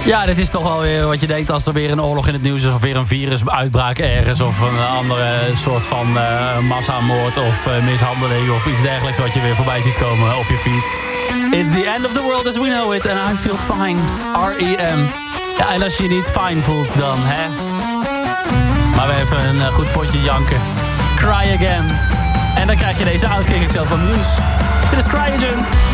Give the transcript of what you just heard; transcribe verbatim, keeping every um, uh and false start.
Ja, dit is toch wel weer wat je denkt als er weer een oorlog in het nieuws is... of weer een virusuitbraak ergens... of een andere soort van uh, massamoord of uh, mishandeling... of iets dergelijks wat je weer voorbij ziet komen op je feed. It's the end of the world as we know it and I feel fine. R E M. Ja, en als je je niet fijn voelt, dan hè... Maar we hebben een uh, goed potje janken. Cry Again. En dan krijg je deze Outkick Excel van Muse. Dit is Cry Again.